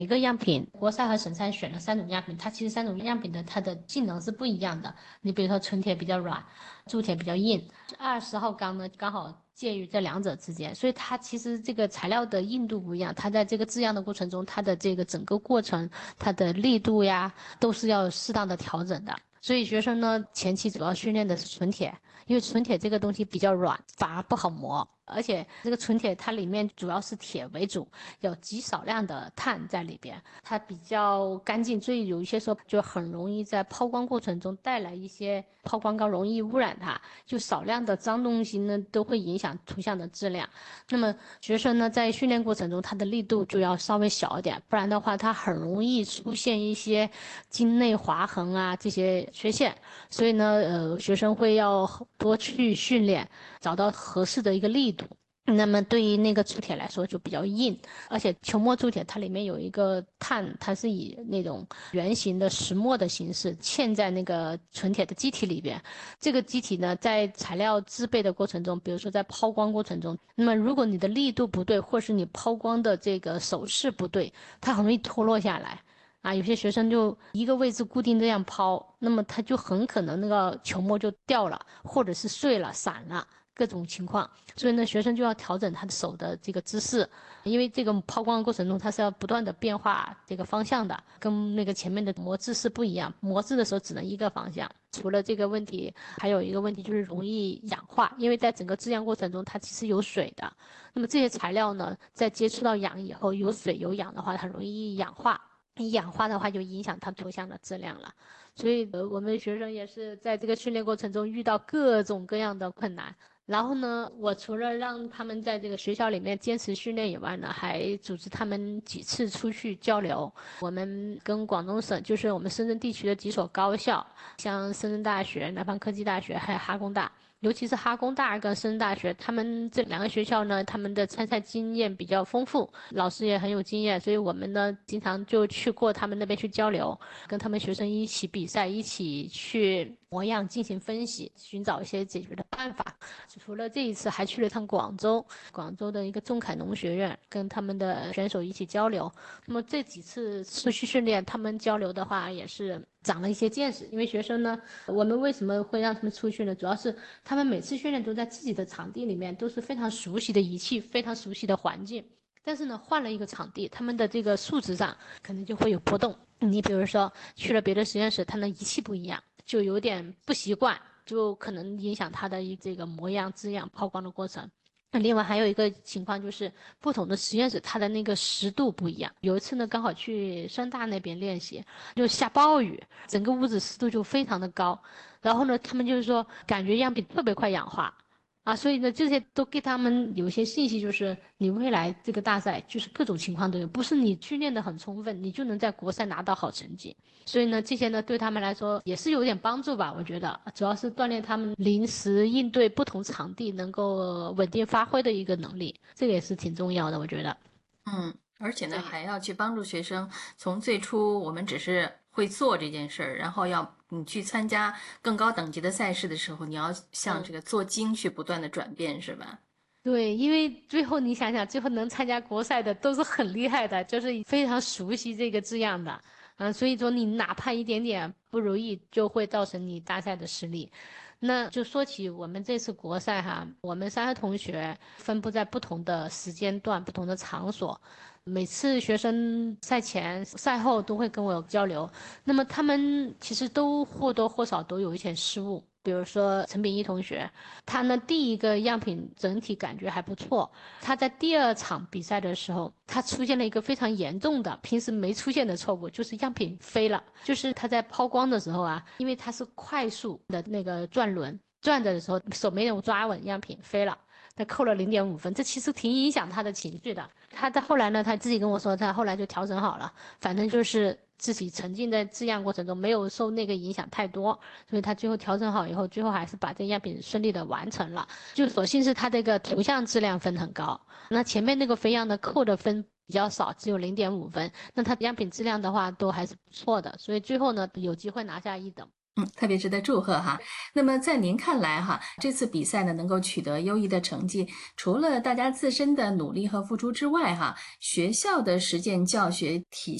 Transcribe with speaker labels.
Speaker 1: 一个样品，国赛和省赛选了3种样品，它其实3种样品的它的性能是不一样的。你比如说纯铁比较软，铸铁比较硬，20号钢呢刚好介于这两者之间，所以它其实这个材料的硬度不一样，它在这个制样的过程中，它的这个整个过程，它的力度呀都是要适当的调整的。所以学生呢前期主要训练的是纯铁，因为纯铁这个东西比较软，反而不好磨。而且这个纯铁它里面主要是铁为主，有极少量的碳在里边，它比较干净，所以有一些时候就很容易在抛光过程中带来一些抛光膏容易污染它，就少量的脏东西呢都会影响图像的质量。那么学生呢在训练过程中，它的力度就要稍微小一点，不然的话它很容易出现一些筋内划痕啊这些缺陷。所以呢，学生会要多去训练，找到合适的一个力度。那么对于那个铸铁来说就比较硬，而且球磨铸铁它里面有一个碳，它是以那种圆形的石磨的形式嵌在那个纯铁的基体里边。这个基体呢，在材料制备的过程中，比如说在抛光过程中，那么如果你的力度不对，或是你抛光的这个手势不对，它很容易脱落下来。啊，有些学生就一个位置固定这样抛，那么他就很可能那个球沫就掉了，或者是碎了、散了，各种情况。所以呢，学生就要调整他的手的这个姿势，因为这个抛光的过程中，它是要不断的变化这个方向的，跟那个前面的磨制是不一样。磨制的时候只能一个方向。除了这个问题，还有一个问题就是容易氧化，因为在整个制样过程中，它其实有水的。那么这些材料呢，在接触到氧以后，有水有氧的话，它容易氧化。一氧化的话，就影响它图像的质量了。所以，我们学生也是在这个训练过程中遇到各种各样的困难。然后呢，我除了让他们在这个学校里面坚持训练以外呢，还组织他们几次出去交流。我们跟广东省，就是我们深圳地区的几所高校，像深圳大学、南方科技大学，还有哈工大。尤其是哈工大跟深圳大学，他们这2个学校呢，他们的参赛经验比较丰富，老师也很有经验，所以我们呢经常就去过他们那边去交流，跟他们学生一起比赛，一起去模样进行分析，寻找一些解决的办法。除了这一次，还去了趟广州，广州的一个仲恺农学院，跟他们的选手一起交流。那么这几次出去训练，他们交流的话也是长了一些见识。因为学生呢，我们为什么会让他们出去呢？主要是他们每次训练都在自己的场地里面，都是非常熟悉的仪器，非常熟悉的环境。但是呢，换了一个场地，他们的这个素质上可能就会有波动。你比如说去了别的实验室，他的仪器不一样，就有点不习惯，就可能影响他的这个模样、字样、抛光的过程。那另外还有一个情况就是，不同的实验室它的那个湿度不一样。有一次呢，刚好去深大那边练习，就下暴雨，整个屋子湿度就非常的高。然后呢，他们就是说感觉样品特别快氧化。啊，所以呢，这些都给他们有一些信息，就是你未来这个大赛就是各种情况都有，不是你训练的很充分，你就能在国赛拿到好成绩。所以呢，这些呢对他们来说也是有点帮助吧，我觉得主要是锻炼他们临时应对不同场地能够稳定发挥的一个能力，这个也是挺重要的，我觉得。
Speaker 2: 而且呢，
Speaker 1: 对。
Speaker 2: 还要去帮助学生从最初我们只是会做这件事儿，然后要你去参加更高等级的赛事的时候，你要向这
Speaker 1: 嗯。
Speaker 2: 个做精去不断的转变，是吧？
Speaker 1: 对，因为最后你想想，最后能参加国赛的都是很厉害的，就是非常熟悉这个字样的。所以说你哪怕一点点不如意，就会造成你大赛的失利。那就说起我们这次国赛哈，我们3个同学分布在不同的时间段、不同的场所，每次学生赛前、赛后都会跟我有交流。那么他们其实都或多或少都有一些失误，比如说陈炳一同学。他呢第一个样品整体感觉还不错，他在第2场比赛的时候，他出现了一个非常严重的平时没出现的错误，就是样品飞了。就是他在抛光的时候啊，因为他是快速的那个转轮，转着的时候手没有抓稳，样品飞了。他扣了0.5分，这其实挺影响他的情绪的。他在后来呢，他自己跟我说，他后来就调整好了，反正就是自己沉浸在制样过程中，没有受那个影响太多，所以他最后调整好以后，最后还是把这样品顺利的完成了。就所幸是他这个图像质量分很高，那前面那个飞样的扣的分比较少，只有0.5分，那他样品质量的话都还是不错的，所以最后呢有机会拿下1等。
Speaker 2: 特别值得祝贺哈。那么在您看来哈，这次比赛呢能够取得优异的成绩，除了大家自身的努力和付出之外哈，学校的实践教学体